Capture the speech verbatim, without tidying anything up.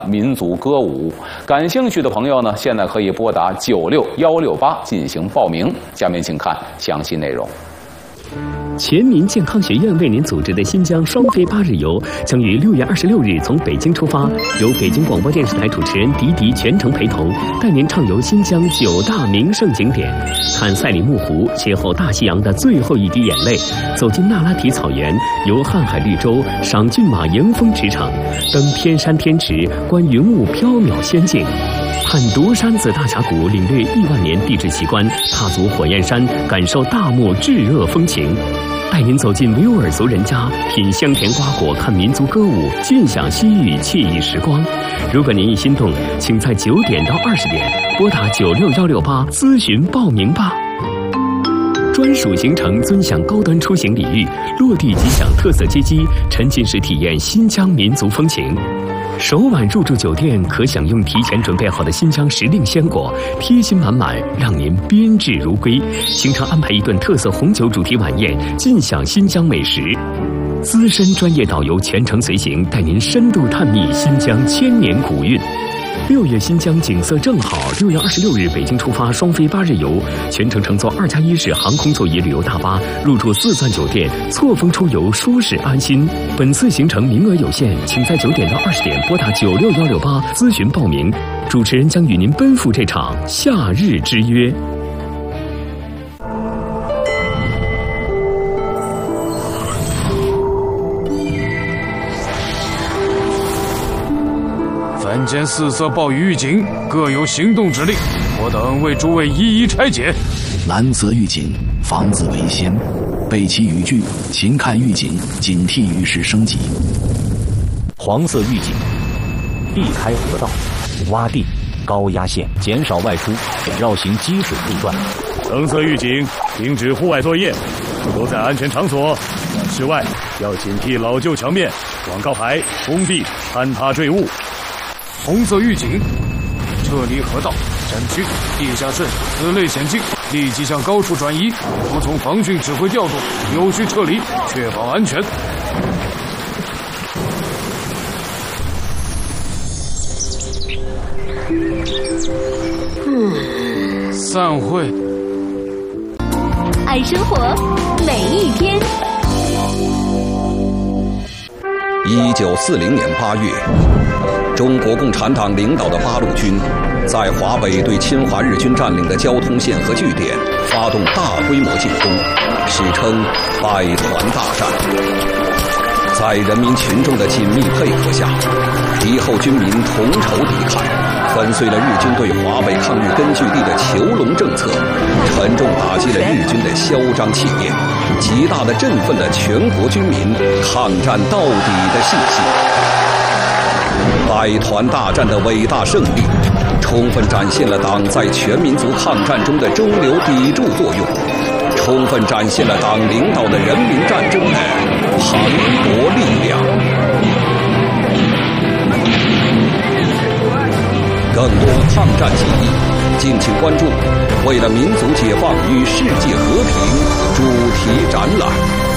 民族歌舞。感兴趣的朋友呢，现在可以拨打九六幺六八进行报名。下面请看详细内容。 全民健康学院为您组织的新疆双飞八日游将于六月二十六日从北京出发，由北京广播电视台主持人迪迪全程陪同，带您畅游新疆九大名胜景点，看赛里木湖，邂逅大西洋的最后一滴眼泪，走进那拉提草原，游瀚海绿洲，赏骏马迎风驰骋，登天山天池，观云雾缥缈仙境。看独山子大峡谷，领略亿万年地质奇观；踏足火焰山，感受大漠炙热风情。带您走进维吾尔族人家，品香甜瓜果，看民族歌舞，尽享西域惬意时光。如果您一心动，请在九点到二十点拨打九六幺六八咨询报名吧。专属行程尊享高端出行礼遇，落地即享特色接机，沉浸式体验新疆民族风情。首晚入住酒店，可享用提前准备好的新疆时令鲜果，贴心满满，让您宾至如归。行程安排一顿特色红酒主题晚宴，尽享新疆美食。资深专业导游全程随行，带您深度探秘新疆千年古韵。六月新疆景色正好，六月二十六日北京出发双飞八日游，全程乘坐二加一式航空座椅旅游大巴，入住四钻酒店，错峰出游，舒适安心。本次行程名额有限，请在九点到二十点拨打九六幺六八咨询报名。主持人将与您奔赴这场夏日之约。 本间四色暴雨预警各有行动指令，我等为诸位一一拆解。 蓝色预警，防子为先，备齐雨具，勤看预警，警惕雨势升级。 黄色预警，避开河道、洼地、高压线，减少外出，绕行积水路段。 橙色预警，停止户外作业，都在安全场所。室外要警惕老旧墙面、广告牌、工地坍塌坠物。 红色预警，撤离河道、山区、地下渗此类险境，立即向高处转移，服从防汛指挥调度，有序撤离，确保安全。嗯，散会。 爱生活，每一天。 一九四零年八月，中国共产党领导的八路军在华北对侵华日军占领的交通线和据点发动大规模进攻，史称百团大战。在人民群众的紧密配合下，敌后军民同仇敌忾，粉碎了日军对华北抗日根据地的囚笼政策，沉重打击了日军的嚣张气焰，极大地振奋了全国军民抗战到底的信心。百团大战的伟大胜利，充分展现了党在全民族抗战中的中流砥柱作用，充分展现了党领导的人民战争的磅礴力量。更多抗战记忆，敬请关注《为了民族解放与世界和平》主题展览。